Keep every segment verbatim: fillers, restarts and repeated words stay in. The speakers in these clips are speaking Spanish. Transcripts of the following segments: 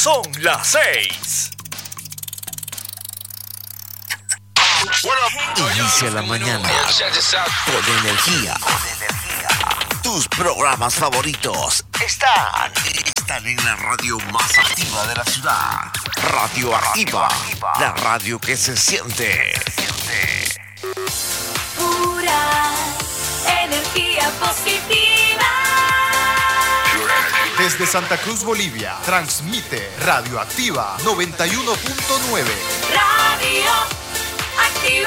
Son las seis. Inicia la mañana con energía. Tus programas favoritos están, están en la radio más activa de la ciudad. Radio Activa, la radio que se siente. Pura energía positiva. Desde Santa Cruz, Bolivia, transmite Radio Activa noventa y uno punto nueve. Radio Activa.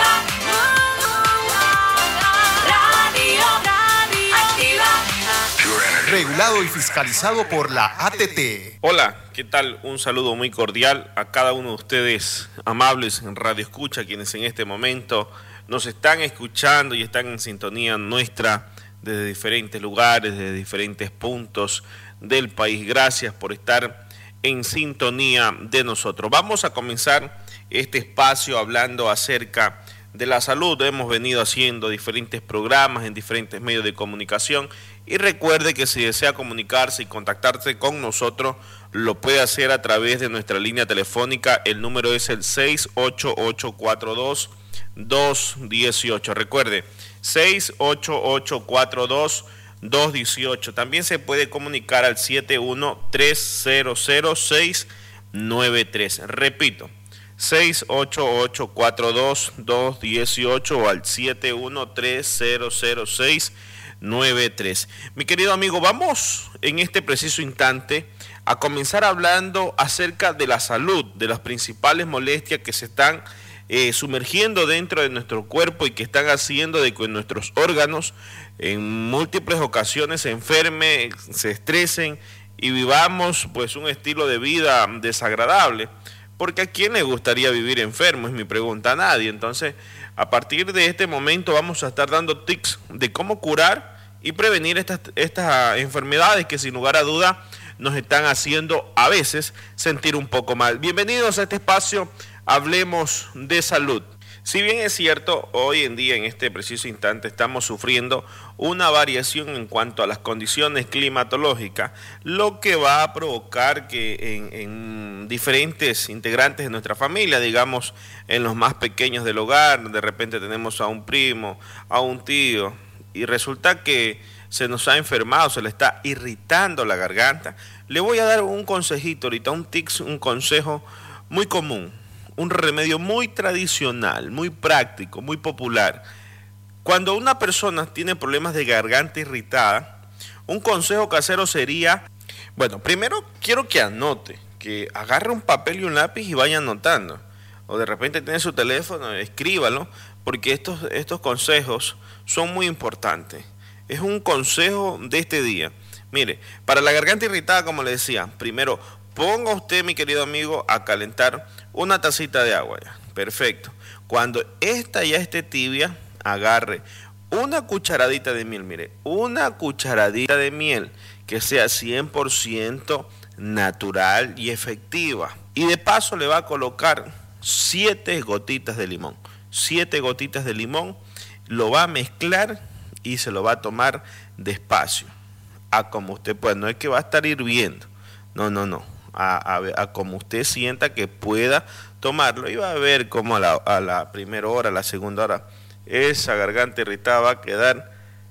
Radio, radio Activa. Regulado y fiscalizado por la A T T. Hola, ¿qué tal? Un saludo muy cordial a cada uno de ustedes, amables en Radio Escucha, quienes en este momento nos están escuchando y están en sintonía nuestra desde diferentes lugares, desde diferentes puntos del país. Gracias por estar en sintonía de nosotros. Vamos a comenzar este espacio hablando acerca de la salud. Hemos venido haciendo diferentes programas en diferentes medios de comunicación y recuerde que si desea comunicarse y contactarse con nosotros, lo puede hacer a través de nuestra línea telefónica. El número es el seis ocho ocho cuatro dos dos uno ocho. Recuerde, seis ocho ocho cuatro dos dos uno ocho. También se puede comunicar al siete uno tres cero cero seis nueve tres. Repito, seis ocho ocho cuatro dos dos uno ocho o al siete uno tres cero cero seis nueve tres. Mi querido amigo, vamos en este preciso instante a comenzar hablando acerca de la salud, de las principales molestias que se están eh, sumergiendo dentro de nuestro cuerpo y que están haciendo de que nuestros órganos en múltiples ocasiones se enfermen, se estresen y vivamos pues un estilo de vida desagradable. Porque ¿a quién le gustaría vivir enfermo? Es mi pregunta. A nadie. Entonces, a partir de este momento vamos a estar dando tips de cómo curar y prevenir estas, estas enfermedades que sin lugar a duda nos están haciendo a veces sentir un poco mal. Bienvenidos a este espacio, hablemos de salud. Si bien es cierto, hoy en día, en este preciso instante, estamos sufriendo una variación en cuanto a las condiciones climatológicas, lo que va a provocar que en, en diferentes integrantes de nuestra familia, digamos, en los más pequeños del hogar, de repente tenemos a un primo, a un tío, y resulta que se nos ha enfermado, se le está irritando la garganta. Le voy a dar un consejito ahorita, un tips, un consejo muy común. Un remedio muy tradicional, muy práctico, muy popular. Cuando una persona tiene problemas de garganta irritada, un consejo casero sería, bueno, primero quiero que anote, que agarre un papel y un lápiz y vaya anotando. O de repente tiene su teléfono, escríbalo, porque estos, estos consejos son muy importantes. Es un consejo de este día. Mire, para la garganta irritada, como le decía, primero ponga usted, mi querido amigo, a calentar una tacita de agua. Ya. Perfecto. Cuando esta ya esté tibia, agarre una cucharadita de miel. Mire, una cucharadita de miel que sea cien por ciento natural y efectiva. Y de paso le va a colocar siete gotitas de limón. Siete gotitas de limón. Lo va a mezclar y se lo va a tomar despacio. A como usted pueda. No es que va a estar hirviendo. No, no, no. A, a, a como usted sienta que pueda tomarlo y va a ver cómo a la, a la primera hora, a la segunda hora, esa garganta irritada va a quedar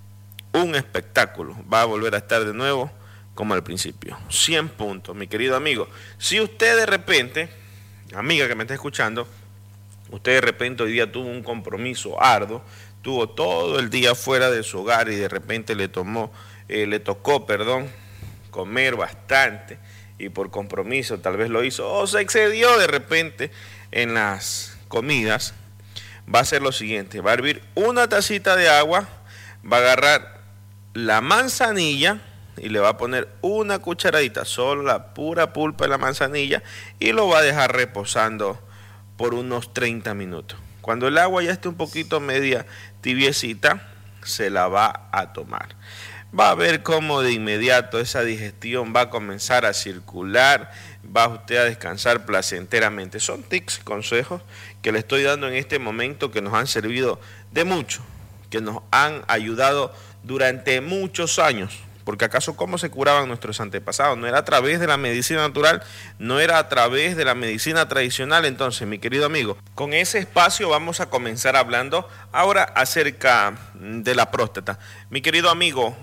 un espectáculo, va a volver a estar de nuevo como al principio. cien puntos, mi querido amigo. Si usted de repente, amiga que me está escuchando, usted de repente hoy día tuvo un compromiso arduo, tuvo todo el día fuera de su hogar y de repente le tomó, eh, le tocó, perdón, comer bastante, y por compromiso tal vez lo hizo, o se excedió de repente en las comidas, va a hacer lo siguiente, va a hervir una tacita de agua, va a agarrar la manzanilla y le va a poner una cucharadita, solo la pura pulpa de la manzanilla, y lo va a dejar reposando por unos treinta minutos. Cuando el agua ya esté un poquito media tibiecita, se la va a tomar. Va a ver cómo de inmediato esa digestión va a comenzar a circular, va usted a descansar placenteramente. Son tips, consejos que le estoy dando en este momento que nos han servido de mucho, que nos han ayudado durante muchos años Porque acaso cómo se curaban nuestros antepasados, no era a través de la medicina natural, no era a través de la medicina tradicional. Entonces, mi querido amigo, con ese espacio vamos a comenzar hablando ahora acerca de la próstata. Mi querido amigo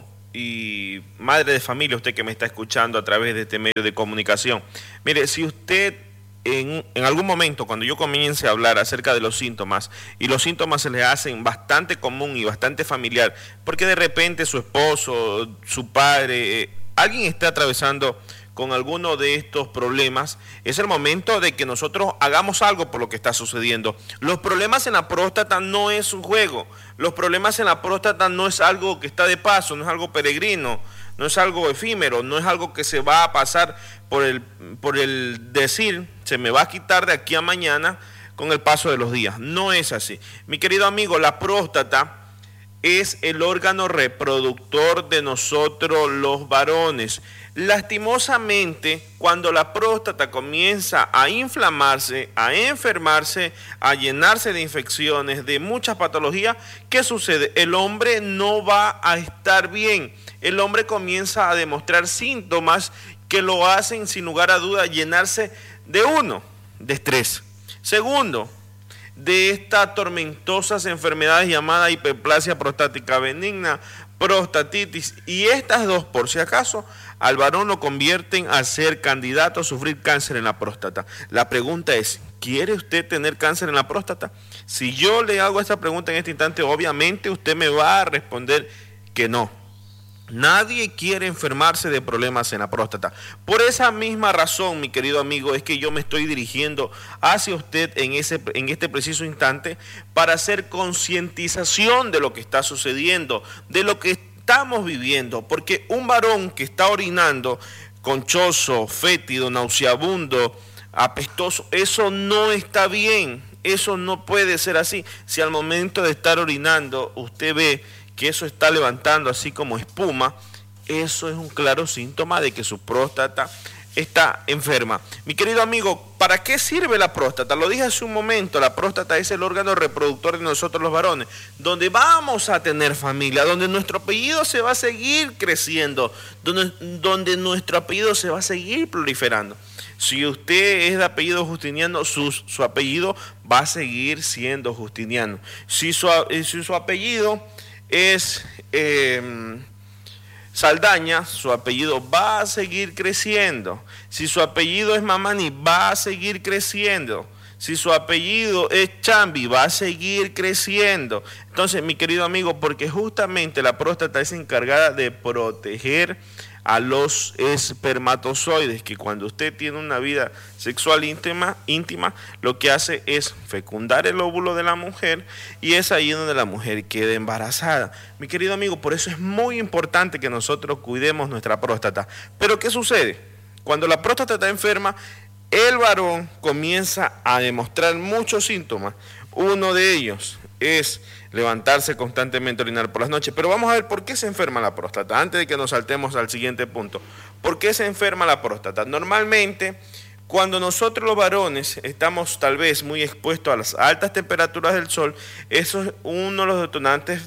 y madre de familia, usted que me está escuchando a través de este medio de comunicación, mire, si usted En, en algún momento, cuando yo comience a hablar acerca de los síntomas, y los síntomas se les hacen bastante común y bastante familiar, porque de repente su esposo, su padre, eh, alguien está atravesando con alguno de estos problemas, es el momento de que nosotros hagamos algo por lo que está sucediendo. Los problemas en la próstata no es un juego, los problemas en la próstata no es algo que está de paso, no es algo peregrino, no es algo efímero, no es algo que se va a pasar por el, por el decir, se me va a quitar de aquí a mañana con el paso de los días. No es así. Mi querido amigo, la próstata es el órgano reproductor de nosotros los varones. Lastimosamente, cuando la próstata comienza a inflamarse, a enfermarse, a llenarse de infecciones, de muchas patologías, ¿qué sucede? El hombre no va a estar bien. El hombre comienza a demostrar síntomas que lo hacen, sin lugar a duda, llenarse de uno, de estrés. Segundo, de estas tormentosas enfermedades llamadas hiperplasia prostática benigna, prostatitis, y estas dos, por si acaso, al varón lo convierten a ser candidato a sufrir cáncer en la próstata. La pregunta es, ¿quiere usted tener cáncer en la próstata? Si yo le hago esta pregunta en este instante, obviamente usted me va a responder que no. Nadie quiere enfermarse de problemas en la próstata. Por esa misma razón, mi querido amigo, es que yo me estoy dirigiendo hacia usted en, ese, en este preciso instante para hacer concientización de lo que está sucediendo, de lo que estamos viviendo. Porque un varón que está orinando conchoso, fétido, nauseabundo, apestoso, eso no está bien. Eso no puede ser así. Si al momento de estar orinando usted ve que eso está levantando así como espuma, eso es un claro síntoma de que su próstata está enferma. Mi querido amigo, ¿para qué sirve la próstata? Lo dije hace un momento, la próstata es el órgano reproductor de nosotros los varones, donde vamos a tener familia, donde nuestro apellido se va a seguir creciendo, donde, donde nuestro apellido se va a seguir proliferando. Si usted es de apellido Justiniano, su, su apellido va a seguir siendo Justiniano. Si su, si su apellido es eh, Saldaña, su apellido va a seguir creciendo. Si su apellido es Mamani, va a seguir creciendo. Si su apellido es Chambi, va a seguir creciendo. Entonces, mi querido amigo, porque justamente la próstata es encargada de proteger a los espermatozoides, que cuando usted tiene una vida sexual íntima, íntima, lo que hace es fecundar el óvulo de la mujer, y es ahí donde la mujer queda embarazada. Mi querido amigo, por eso es muy importante que nosotros cuidemos nuestra próstata. Pero ¿qué sucede? Cuando la próstata está enferma, el varón comienza a demostrar muchos síntomas. Uno de ellos es levantarse constantemente, orinar por las noches. Pero vamos a ver por qué se enferma la próstata, antes de que nos saltemos al siguiente punto. ¿Por qué se enferma la próstata? Normalmente, cuando nosotros los varones estamos tal vez muy expuestos a las altas temperaturas del sol, eso es uno de los detonantes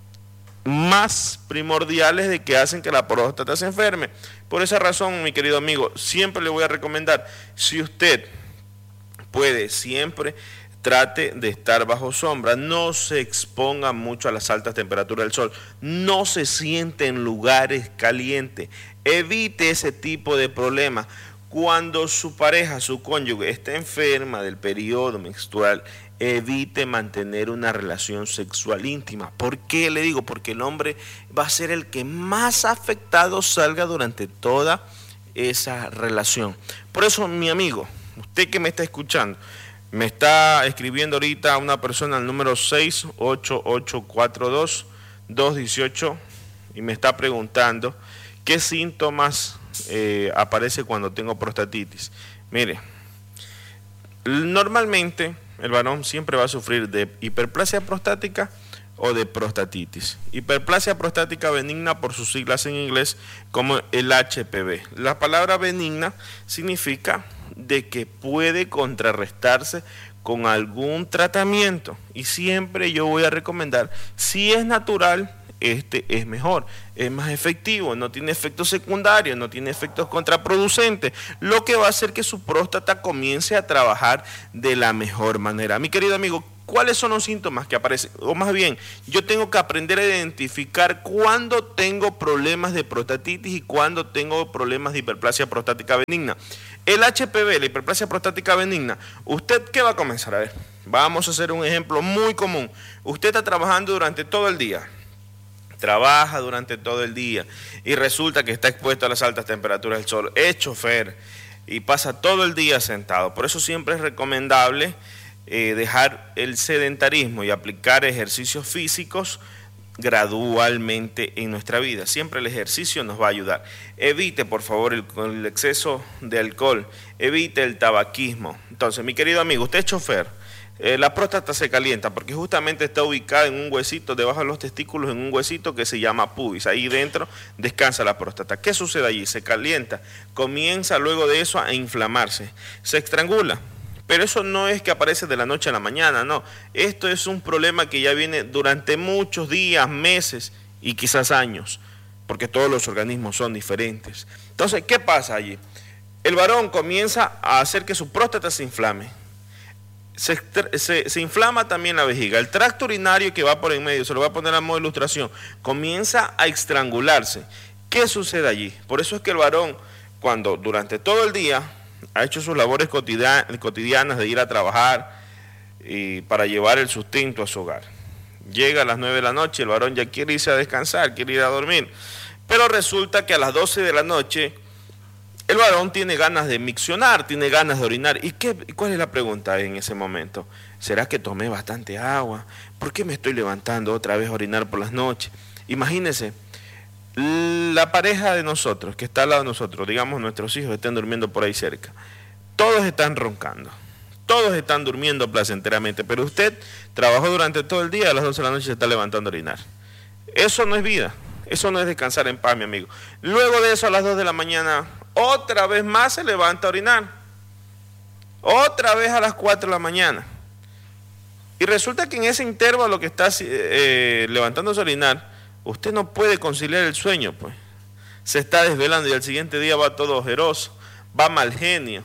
más primordiales de que hacen que la próstata se enferme. Por esa razón, mi querido amigo, siempre le voy a recomendar, si usted puede, siempre trate de estar bajo sombra, no se exponga mucho a las altas temperaturas del sol, no se siente en lugares calientes, evite ese tipo de problemas. Cuando su pareja, su cónyuge, está enferma del periodo menstrual, evite mantener una relación sexual íntima. ¿Por qué le digo? Porque el hombre va a ser el que más afectado salga durante toda esa relación. Por eso, mi amigo, usted que me está escuchando, me está escribiendo ahorita una persona al número seis ocho ocho cuatro dos dos uno ocho y me está preguntando qué síntomas eh, aparece cuando tengo prostatitis. Mire, normalmente el varón siempre va a sufrir de hiperplasia prostática o de prostatitis. Hiperplasia prostática benigna, por sus siglas en inglés, como el H P V. La palabra benigna significa de que puede contrarrestarse con algún tratamiento, y siempre yo voy a recomendar, si es natural, este es mejor, es más efectivo, no tiene efectos secundarios, no tiene efectos contraproducentes, lo que va a hacer que su próstata comience a trabajar de la mejor manera. Mi querido amigo, ¿cuáles son los síntomas que aparecen? O más bien, yo tengo que aprender a identificar cuándo tengo problemas de prostatitis y cuándo tengo problemas de hiperplasia prostática benigna. El H P V, la hiperplasia prostática benigna, ¿usted qué va a comenzar? A ver, vamos a hacer un ejemplo muy común. Usted está trabajando durante todo el día, trabaja durante todo el día y resulta que está expuesto a las altas temperaturas del sol, es chofer y pasa todo el día sentado. Por eso siempre es recomendable eh, dejar el sedentarismo y aplicar ejercicios físicos gradualmente en nuestra vida. Siempre el ejercicio nos va a ayudar. Evite, por favor, el, el exceso de alcohol, evite el tabaquismo. Entonces, mi querido amigo, usted es chofer, eh, la próstata se calienta porque justamente está ubicada en un huesito, debajo de los testículos, en un huesito que se llama pubis. Ahí dentro descansa la próstata. ¿Qué sucede allí? Se calienta, comienza luego de eso a inflamarse, se estrangula. Pero eso no es que aparece de la noche a la mañana, no. Esto es un problema que ya viene durante muchos días, meses y quizás años, porque todos los organismos son diferentes. Entonces, ¿qué pasa allí? El varón comienza a hacer que su próstata se inflame. Se, se, se inflama también la vejiga. El tracto urinario que va por en medio, se lo voy a poner a modo de ilustración, comienza a estrangularse. ¿Qué sucede allí? Por eso es que el varón, cuando durante todo el día ha hecho sus labores cotidianas de ir a trabajar y para llevar el sustento a su hogar, llega a las nueve de la noche, el varón ya quiere irse a descansar, quiere ir a dormir, pero resulta que a las doce de la noche el varón tiene ganas de miccionar, tiene ganas de orinar. ¿Y qué, cuál es la pregunta en ese momento? ¿Será que tomé bastante agua? ¿Por qué me estoy levantando otra vez a orinar por las noches? Imagínense, la pareja de nosotros, que está al lado de nosotros, digamos nuestros hijos estén durmiendo por ahí cerca, todos están roncando, todos están durmiendo placenteramente, pero usted trabajó durante todo el día, a las doce de la noche se está levantando a orinar. Eso no es vida, eso no es descansar en paz, mi amigo. Luego de eso, a las dos de la mañana, otra vez más se levanta a orinar, otra vez a las cuatro de la mañana, y resulta que en ese intervalo que está eh, levantándose a orinar, usted no puede conciliar el sueño, pues. Se está desvelando y al siguiente día va todo ojeroso, va mal genio.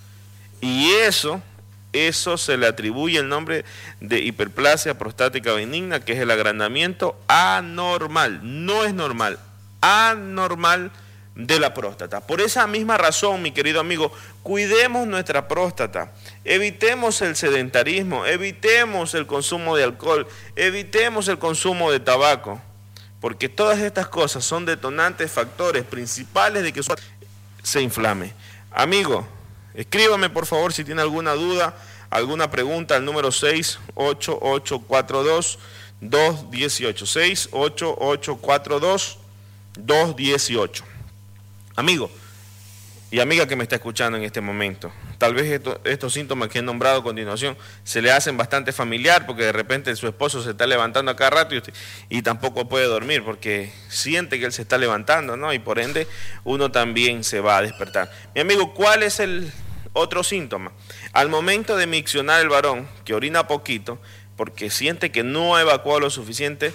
Y eso, eso se le atribuye el nombre de hiperplasia prostática benigna, que es el agrandamiento anormal. No es normal, anormal de la próstata. Por esa misma razón, mi querido amigo, cuidemos nuestra próstata, evitemos el sedentarismo, evitemos el consumo de alcohol, evitemos el consumo de tabaco. Porque todas estas cosas son detonantes, factores principales de que se inflame. Amigo, escríbame por favor si tiene alguna duda, alguna pregunta al número seis ocho ocho cuatro dos dos uno ocho. seis ocho ocho cuatro dos dos uno ocho. Amigo y amiga que me está escuchando en este momento, tal vez esto, estos síntomas que he nombrado a continuación se le hacen bastante familiar porque de repente su esposo se está levantando a cada rato y, usted, y tampoco puede dormir porque siente que él se está levantando, ¿no? Y por ende uno también se va a despertar. Mi amigo, ¿cuál es el otro síntoma? Al momento de miccionar el varón, que orina poquito porque siente que no ha evacuado lo suficiente,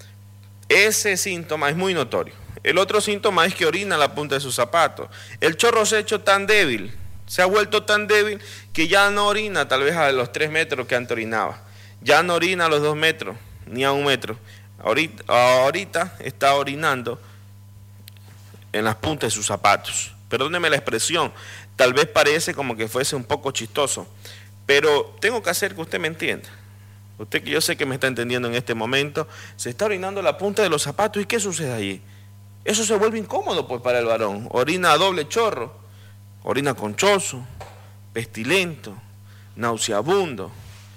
ese síntoma es muy notorio. El otro síntoma es que orina la punta de sus zapatos. El chorro se ha hecho tan débil, se ha vuelto tan débil que ya no orina tal vez a los tres metros que antes orinaba. Ya no orina a los dos metros, ni a un metro. Ahorita, ahorita está orinando en las puntas de sus zapatos. Perdóneme la expresión, tal vez parece como que fuese un poco chistoso, pero tengo que hacer que usted me entienda. Usted que yo sé que me está entendiendo en este momento, se está orinando la punta de los zapatos. ¿Y qué sucede allí? Eso se vuelve incómodo pues para el varón. Orina a doble chorro, orina conchoso, pestilento, nauseabundo.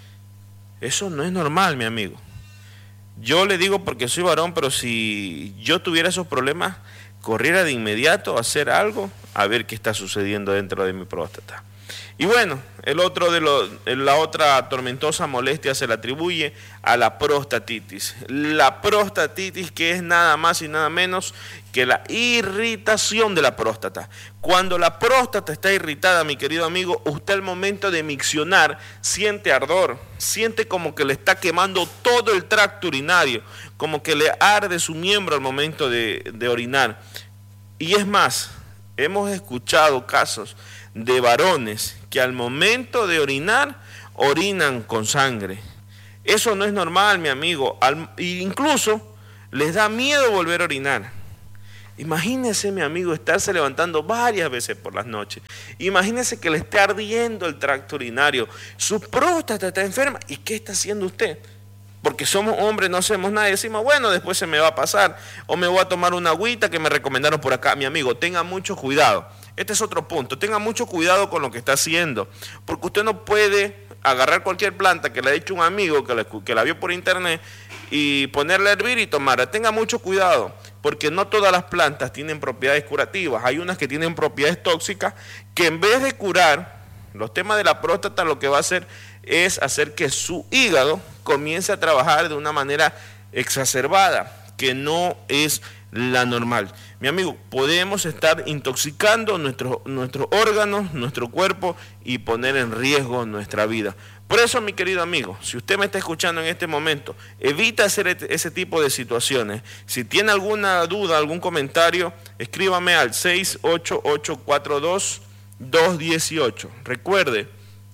Eso no es normal, mi amigo. Yo le digo porque soy varón, pero si yo tuviera esos problemas, corriera de inmediato a hacer algo, a ver qué está sucediendo dentro de mi próstata. Y bueno, el otro de lo, la otra tormentosa molestia se le atribuye a la prostatitis. La prostatitis, que es nada más y nada menos que la irritación de la próstata. Cuando la próstata está irritada, mi querido amigo, usted al momento de miccionar siente ardor, siente como que le está quemando todo el tracto urinario, como que le arde su miembro al momento de, de orinar. Y es más, hemos escuchado casos de varones que al momento de orinar, orinan con sangre. Eso no es normal, mi amigo. Al, incluso les da miedo volver a orinar. Imagínese, mi amigo, estarse levantando varias veces por las noches. Imagínese que le esté ardiendo el tracto urinario. Su próstata está enferma. ¿Y qué está haciendo usted? Porque somos hombres, no hacemos nada y decimos, bueno, después se me va a pasar. O me voy a tomar una agüita que me recomendaron por acá. Mi amigo, tenga mucho cuidado. Este es otro punto. Tenga mucho cuidado con lo que está haciendo. Porque usted no puede agarrar cualquier planta que le ha dicho un amigo que la, que la vio por internet y ponerla a hervir y tomarla. Tenga mucho cuidado. Porque no todas las plantas tienen propiedades curativas. Hay unas que tienen propiedades tóxicas que en vez de curar los temas de la próstata, lo que va a hacer es hacer que su hígado comience a trabajar de una manera exacerbada, que no es la normal. Mi amigo, podemos estar intoxicando nuestros nuestros órganos, nuestro cuerpo y poner en riesgo nuestra vida. Por eso, mi querido amigo, si usted me está escuchando en este momento, evita hacer ese tipo de situaciones. Si tiene alguna duda, algún comentario, escríbame al seis ocho ocho cuatro dos dos uno ocho. Recuerde,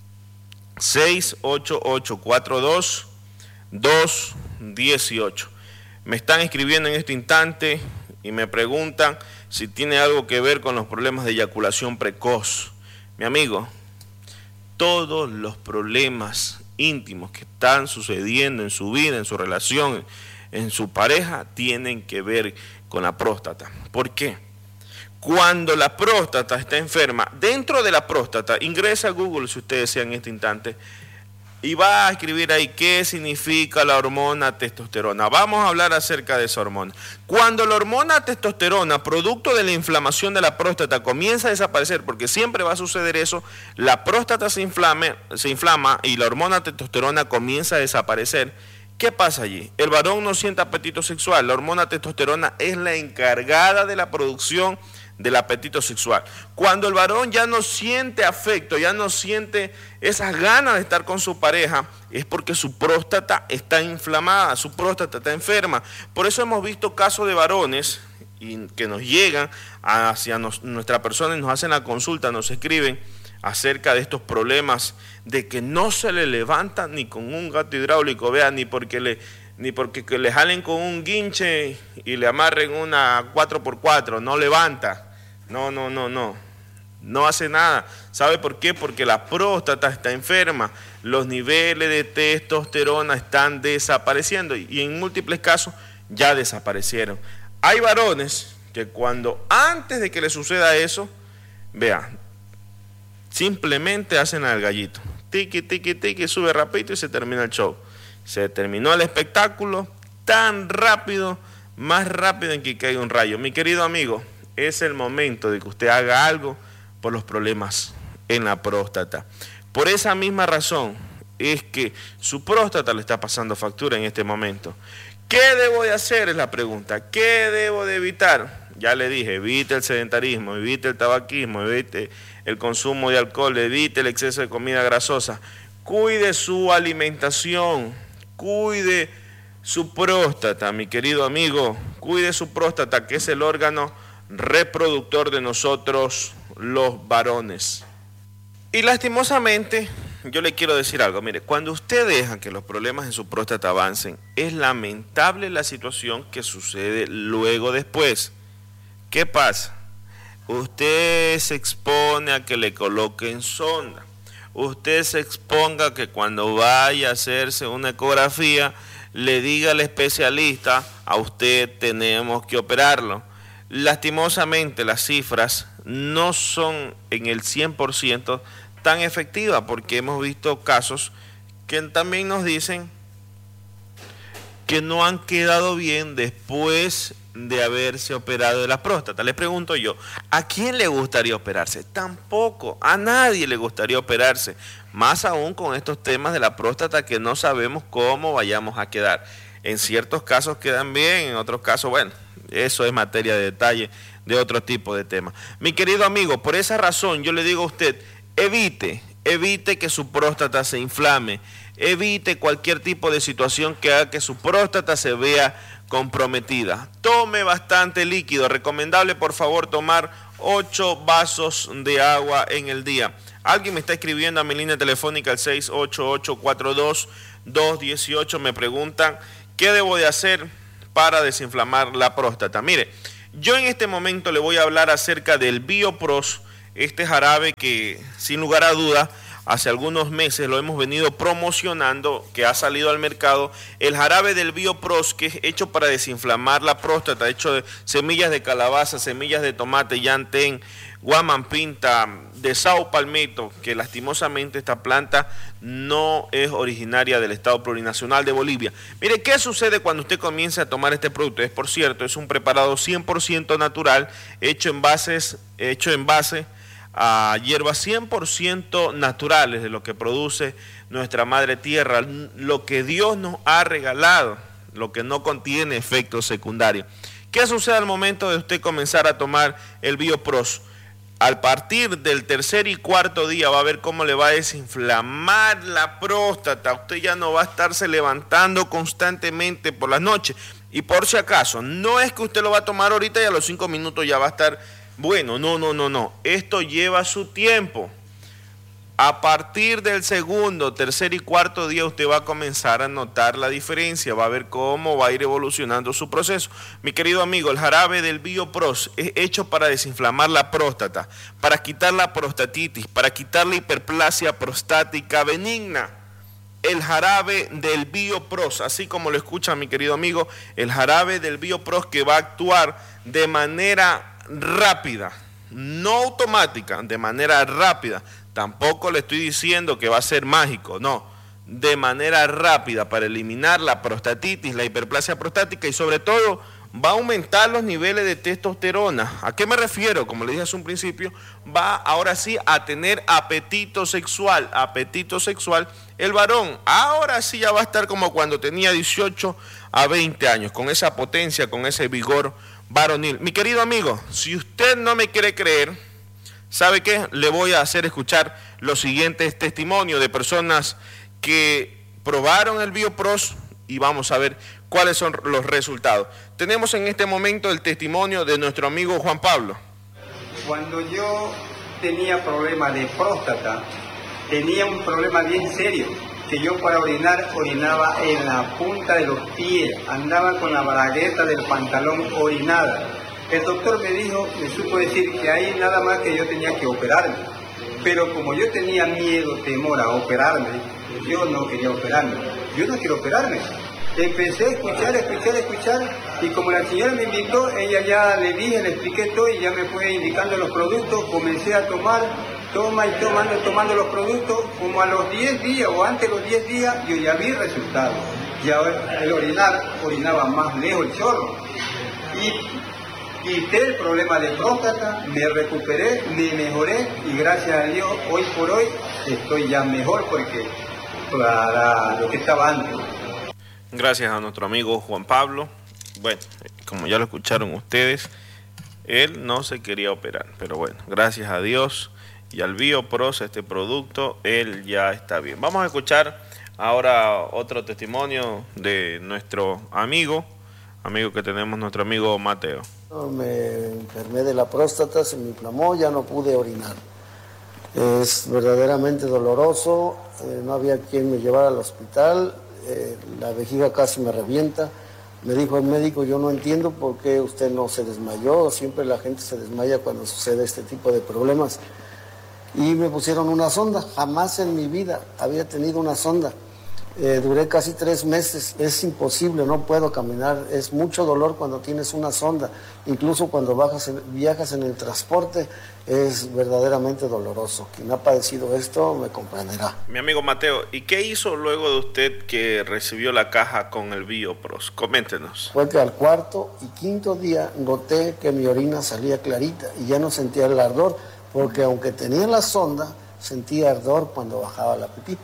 seis ocho ocho cuatro dos dos uno ocho. Me están escribiendo en este instante y me preguntan si tiene algo que ver con los problemas de eyaculación precoz. Mi amigo, todos los problemas íntimos que están sucediendo en su vida, en su relación, en su pareja, tienen que ver con la próstata. ¿Por qué? Cuando la próstata está enferma, dentro de la próstata, ingresa a Google si usted desea en este instante, y va a escribir ahí qué significa la hormona testosterona. Vamos a hablar acerca de esa hormona. Cuando la hormona testosterona, producto de la inflamación de la próstata, comienza a desaparecer, porque siempre va a suceder eso, la próstata se, inflame, se inflama y la hormona testosterona comienza a desaparecer. ¿Qué pasa allí? El varón no siente apetito sexual. La hormona testosterona es la encargada de la producción del apetito sexual. Cuando el varón ya no siente afecto, ya no siente esas ganas de estar con su pareja, es porque su próstata está inflamada, su próstata está enferma. Por eso hemos visto casos de varones y que nos llegan hacia nos, nuestra persona y nos hacen la consulta, nos escriben acerca de estos problemas de que no se le levanta ni con un gato hidráulico, vea, ni porque le ni porque que le jalen con un guinche y le amarren una cuatro por cuatro, no levanta, no, no, no, no, no hace nada. ¿Sabe por qué? Porque la próstata está enferma, los niveles de testosterona están desapareciendo y en múltiples casos ya desaparecieron. Hay varones que cuando antes de que le suceda eso, vea, simplemente hacen al gallito, tiqui, tiqui, tiqui, sube rapidito y se termina el show. Se terminó el espectáculo tan rápido, más rápido en que cae un rayo. Mi querido amigo, es el momento de que usted haga algo por los problemas en la próstata. Por esa misma razón es que su próstata le está pasando factura en este momento. ¿Qué debo de hacer? Es la pregunta. ¿Qué debo de evitar? Ya le dije, evite el sedentarismo, evite el tabaquismo, evite el consumo de alcohol, evite el exceso de comida grasosa. Cuide su alimentación. Cuide su próstata, mi querido amigo, cuide su próstata, que es el órgano reproductor de nosotros los varones. Y lastimosamente, yo le quiero decir algo, mire, cuando usted deja que los problemas en su próstata avancen, es lamentable la situación que sucede luego después. ¿Qué pasa? Usted se expone a que le coloquen sonda. Usted se exponga que cuando vaya a hacerse una ecografía, le diga al especialista, a usted tenemos que operarlo. Lastimosamente las cifras no son en el cien por ciento tan efectivas, porque hemos visto casos que también nos dicen que no han quedado bien después de haberse operado de la próstata. Les pregunto yo, ¿a quién le gustaría operarse? Tampoco, a nadie le gustaría operarse, más aún con estos temas de la próstata que no sabemos cómo vayamos a quedar. En ciertos casos quedan bien, en otros casos, bueno, eso es materia de detalle de otro tipo de temas. Mi querido amigo, por esa razón yo le digo a usted, evite, evite que su próstata se inflame, evite cualquier tipo de situación que haga que su próstata se vea comprometida. Tome bastante líquido, recomendable por favor tomar ocho vasos de agua en el día. Alguien me está escribiendo a mi línea telefónica al seis ocho ocho, cuatro dos dos, uno ocho, me preguntan qué debo de hacer para desinflamar la próstata. Mire, yo en este momento le voy a hablar acerca del Biopros, este jarabe que sin lugar a duda hace algunos meses lo hemos venido promocionando, que ha salido al mercado, el jarabe del Biopros, que es hecho para desinflamar la próstata, hecho de semillas de calabaza, semillas de tomate, llantén, guamampinta, de sao palmetto, que lastimosamente esta planta no es originaria del Estado Plurinacional de Bolivia. Mire, ¿qué sucede cuando usted comienza a tomar este producto? Es, por cierto, es un preparado cien por ciento natural, hecho en bases, hecho en base a hierbas cien por ciento naturales de lo que produce nuestra madre tierra, lo que Dios nos ha regalado, lo que no contiene efectos secundarios. ¿Qué sucede al momento de usted comenzar a tomar el Biopros? Al partir del tercer y cuarto día va a ver cómo le va a desinflamar la próstata. Usted ya no va a estarse levantando constantemente por las noches. Y por si acaso, no es que usted lo va a tomar ahorita y a los cinco minutos ya va a estar bueno. No, no, no, no. Esto lleva su tiempo. A partir del segundo, tercer y cuarto día usted va a comenzar a notar la diferencia, va a ver cómo va a ir evolucionando su proceso. Mi querido amigo, el jarabe del Biopros es hecho para desinflamar la próstata, para quitar la prostatitis, para quitar la hiperplasia prostática benigna. El jarabe del Biopros, así como lo escucha mi querido amigo, el jarabe del Biopros que va a actuar de manera rápida, no automática, de manera rápida. Tampoco le estoy diciendo que va a ser mágico, no, de manera rápida para eliminar la prostatitis, la hiperplasia prostática y sobre todo va a aumentar los niveles de testosterona. ¿A qué me refiero? Como le dije hace un principio, va ahora sí a tener apetito sexual, apetito sexual el varón. Ahora sí ya va a estar como cuando tenía dieciocho a veinte años, con esa potencia, con ese vigor varonil. Mi querido amigo, si usted no me quiere creer, ¿sabe qué? Le voy a hacer escuchar los siguientes testimonios de personas que probaron el Biopros y vamos a ver cuáles son los resultados. Tenemos en este momento el testimonio de nuestro amigo Juan Pablo. Cuando yo tenía problema de próstata, tenía un problema bien serio, que yo para orinar, orinaba en la punta de los pies, andaba con la bragueta del pantalón orinada. El doctor me dijo, me supo decir que ahí nada más que yo tenía que operarme. Pero como yo tenía miedo, temor a operarme, yo no quería operarme. Yo no quiero operarme. Empecé a escuchar, escuchar, escuchar, y como la señora me invitó, ella ya le dije, le expliqué todo y ya me fue indicando los productos, comencé a tomar, toma y tomando, tomando los productos, como a los diez días o antes de los diez días, yo ya vi resultados. Ya el orinar, orinaba más lejos el chorro. Y quité el problema de próstata, me recuperé, me mejoré y gracias a Dios hoy por hoy estoy ya mejor porque para lo que estaba antes. Gracias a nuestro amigo Juan Pablo. Bueno, como ya lo escucharon ustedes, él no se quería operar, pero bueno, gracias a Dios y al Biopros, este producto, él ya está bien. Vamos a escuchar ahora otro testimonio de nuestro amigo, amigo que tenemos, nuestro amigo Mateo. Me enfermé de la próstata, se me inflamó, ya no pude orinar. Es verdaderamente doloroso, eh, no había quien me llevara al hospital, eh, la vejiga casi me revienta. Me dijo el médico, yo no entiendo por qué usted no se desmayó, siempre la gente se desmaya cuando sucede este tipo de problemas. Y me pusieron una sonda, jamás en mi vida había tenido una sonda. Eh, duré casi tres meses, es imposible, no puedo caminar, es mucho dolor cuando tienes una sonda, incluso cuando bajas en, viajas en el transporte, es verdaderamente doloroso. Quien ha padecido esto me comprenderá. Mi amigo Mateo, ¿y qué hizo luego de usted que recibió la caja con el BioPros? Coméntenos. Fue que al cuarto y quinto día noté que mi orina salía clarita y ya no sentía el ardor, porque aunque tenía la sonda, sentía ardor cuando bajaba la pipí.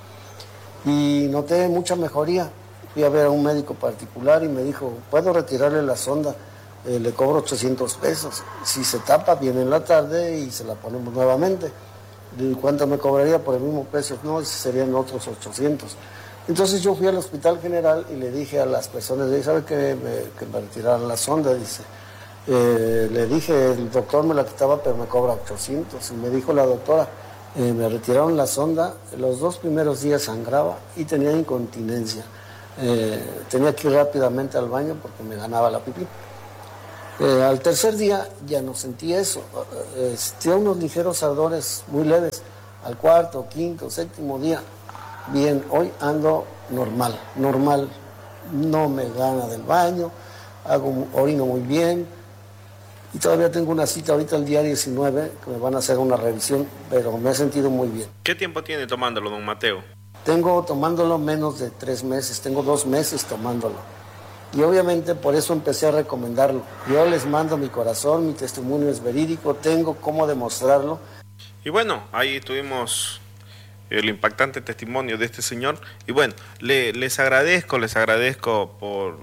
Y noté mucha mejoría. Fui a ver a un médico particular y me dijo, ¿puedo retirarle la sonda? Eh, le cobro ochocientos pesos. Si se tapa, viene en la tarde y se la ponemos nuevamente. ¿Y cuánto me cobraría por el mismo precio? No, serían otros ochocientos. Entonces yo fui al Hospital General y le dije a las personas, ¿sabe que me, que me retiraran la sonda? Dice, eh, le dije, el doctor me la quitaba, pero me cobra ochocientos. Y me dijo la doctora, Eh, me retiraron la sonda, los dos primeros días sangraba y tenía incontinencia. Eh, tenía que ir rápidamente al baño porque me ganaba la pipí. Eh, al tercer día ya no sentí eso, eh, sentía unos ligeros ardores muy leves. Al cuarto, quinto, séptimo día, bien, hoy ando normal, normal, no me gana del baño, hago orino muy bien. Y todavía tengo una cita ahorita el día diecinueve, que me van a hacer una revisión, pero me he sentido muy bien. ¿Qué tiempo tiene tomándolo, don Mateo? Tengo tomándolo menos de tres meses, tengo dos meses tomándolo. Y obviamente por eso empecé a recomendarlo. Yo les mando mi corazón, mi testimonio es verídico, tengo cómo demostrarlo. Y bueno, ahí tuvimos el impactante testimonio de este señor. Y bueno, le, les agradezco, les agradezco por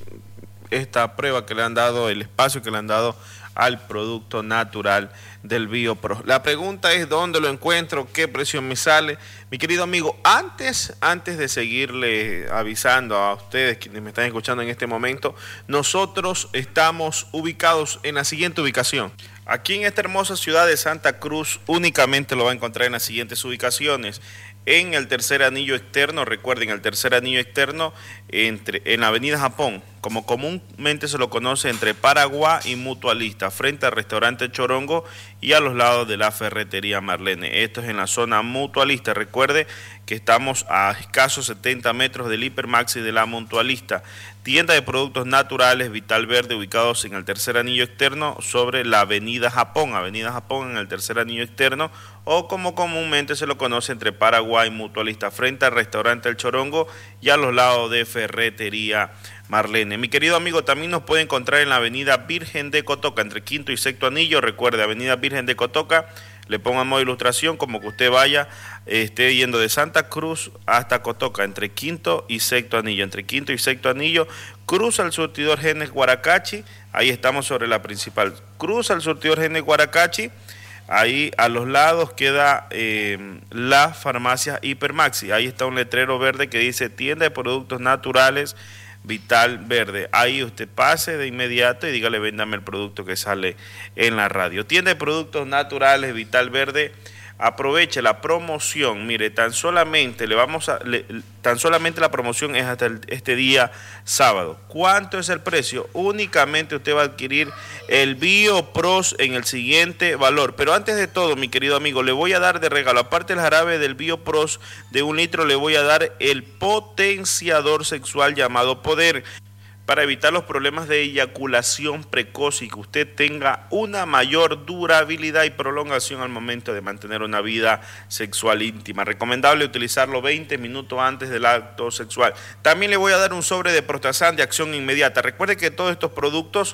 esta prueba que le han dado, el espacio que le han dado al producto natural del BioPros. La pregunta es dónde lo encuentro, qué precio me sale. Mi querido amigo, antes, antes de seguirle avisando a ustedes quienes me están escuchando en este momento, nosotros estamos ubicados en la siguiente ubicación. Aquí en esta hermosa ciudad de Santa Cruz únicamente lo va a encontrar en las siguientes ubicaciones. En el tercer anillo externo, recuerden, el tercer anillo externo entre, en la avenida Japón, como comúnmente se lo conoce, entre Paraguay y Mutualista, frente al restaurante Chorongo y a los lados de la ferretería Marlene. Esto es en la zona Mutualista. Recuerde que estamos a escasos setenta metros del Hipermaxi de la Mutualista. Tienda de productos naturales Vital Verde, ubicados en el tercer anillo externo sobre la avenida Japón, avenida Japón en el tercer anillo externo, o como comúnmente se lo conoce, entre Paraguay y Mutualista, frente al restaurante El Chorongo y a los lados de ferretería Marlene. Mi querido amigo, también nos puede encontrar en la avenida Virgen de Cotoca, entre Quinto y Sexto Anillo. Recuerde, avenida Virgen de Cotoca, le pongo en modo ilustración como que usted vaya, eh, esté yendo de Santa Cruz hasta Cotoca, entre Quinto y Sexto Anillo, entre Quinto y Sexto Anillo, cruza el surtidor Genes Guaracachi, ahí estamos sobre la principal, cruza el surtidor Genes Guaracachi, ahí a los lados queda eh, la farmacia Hipermaxi, ahí está un letrero verde que dice tienda de productos naturales Vital Verde. Ahí usted pase de inmediato y dígale, véndame el producto que sale en la radio. Tienda de productos naturales Vital Verde. Aproveche la promoción. Mire, tan solamente le vamos a le, tan solamente la promoción es hasta el, este día sábado. ¿Cuánto es el precio? Únicamente usted va a adquirir el BioPros en el siguiente valor. Pero antes de todo, mi querido amigo, le voy a dar de regalo, aparte del jarabe del BioPros de un litro, le voy a dar el potenciador sexual llamado Poder, para evitar los problemas de eyaculación precoz y que usted tenga una mayor durabilidad y prolongación al momento de mantener una vida sexual íntima. Recomendable utilizarlo veinte minutos antes del acto sexual. También le voy a dar un sobre de Prostasan de acción inmediata. Recuerde que todos estos productos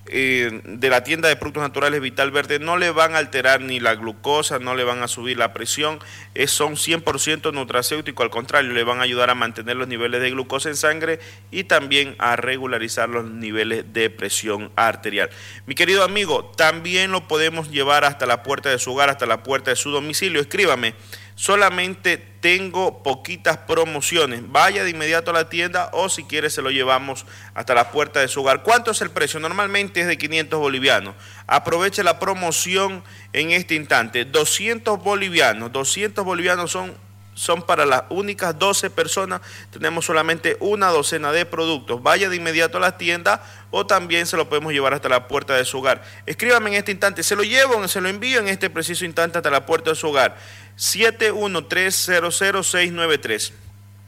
eh, de la tienda de productos naturales Vital Verde no le van a alterar ni la glucosa, no le van a subir la presión, es, son cien por ciento nutracéuticos, al contrario, le van a ayudar a mantener los niveles de glucosa en sangre y también a regularizar los niveles de presión arterial. Mi querido amigo, también lo podemos llevar hasta la puerta de su hogar, hasta la puerta de su domicilio. Escríbame, solamente tengo poquitas promociones. Vaya de inmediato a la tienda o si quiere se lo llevamos hasta la puerta de su hogar. ¿Cuánto es el precio? Normalmente es de quinientos bolivianos. Aproveche la promoción en este instante. doscientos bolivianos. doscientos bolivianos son, son para las únicas doce personas. Tenemos solamente una docena de productos. Vaya de inmediato a la tienda o también se lo podemos llevar hasta la puerta de su hogar. Escríbame en este instante. Se lo llevo, se lo envío en este preciso instante hasta la puerta de su hogar. siete uno tres cero cero seis nueve tres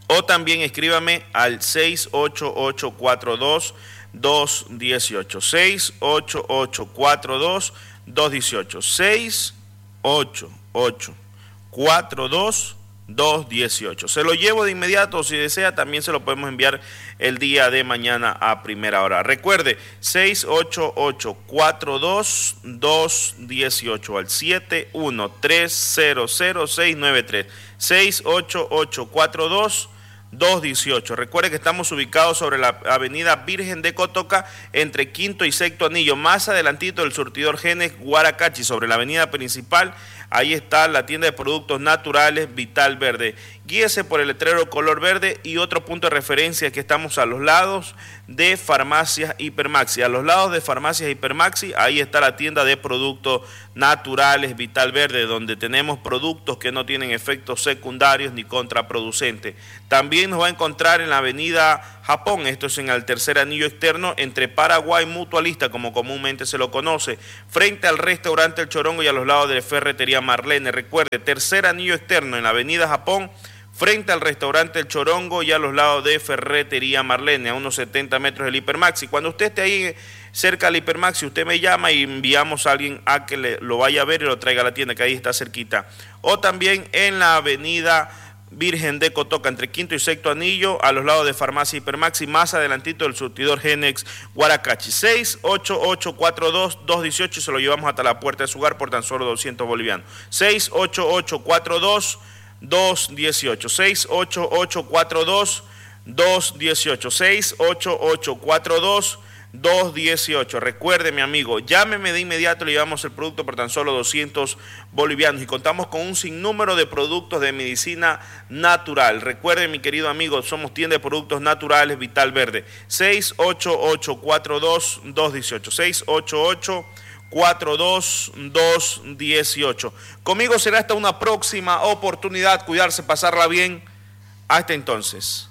O también escríbame al seis ocho ocho cuatro dos dos uno ocho. seis ocho ocho cuatro dos dos uno ocho. seis ocho ocho cuatro dos dos uno ocho. Se lo llevo de inmediato, si desea también se lo podemos enviar el día de mañana a primera hora. Recuerde, seis ocho ocho cuatro dos dos uno ocho al siete uno tres cero cero seis nueve tres. seis ocho ocho cuatro dos dos uno ocho. Recuerde que estamos ubicados sobre la avenida Virgen de Cotoca, entre Quinto y Sexto Anillo, más adelantito del surtidor Genes Guaracachi, sobre la avenida principal. Ahí está la tienda de productos naturales Vital Verde. Guíese por el letrero color verde y otro punto de referencia que estamos a los lados de Farmacias Hipermaxi. A los lados de Farmacias Hipermaxi, ahí está la tienda de productos naturales Vital Verde, donde tenemos productos que no tienen efectos secundarios ni contraproducentes. También nos va a encontrar en la avenida Japón, esto es en el tercer anillo externo, entre Paraguay Mutualista, como comúnmente se lo conoce, frente al restaurante El Chorongo y a los lados de Ferretería Marlene. Recuerde, tercer anillo externo en la avenida Japón, frente al restaurante El Chorongo y a los lados de Ferretería Marlene, a unos setenta metros del Hipermaxi. Cuando usted esté ahí cerca del Hipermaxi, usted me llama y enviamos a alguien a que le, lo vaya a ver y lo traiga a la tienda, que ahí está cerquita. O también en la avenida Virgen de Cotoca, entre Quinto y Sexto Anillo, a los lados de Farmacia Hipermaxi, más adelantito del surtidor Genex Guaracachi. seis ocho ocho cuatro dos dos uno ocho y se lo llevamos hasta la puerta de su hogar por tan solo doscientos bolivianos. seis ocho ocho cuatro dos dos uno ocho. seis ocho ocho cuatro dos dos uno ocho. seis ocho ocho cuatro dos dos uno ocho. Recuerde, mi amigo, llámeme de inmediato, le llevamos el producto por tan solo doscientos bolivianos y contamos con un sinnúmero de productos de medicina natural. Recuerde, mi querido amigo, somos tienda de productos naturales Vital Verde. seis ocho ocho cuatro dos dos uno ocho. seis ocho ocho cuatro dos dos uno ocho. Conmigo será hasta una próxima oportunidad. Cuidarse, pasarla bien. Hasta entonces.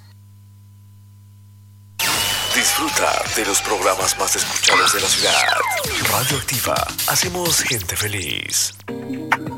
Disfruta de los programas más escuchados de la ciudad. Radio Activa. Hacemos gente feliz.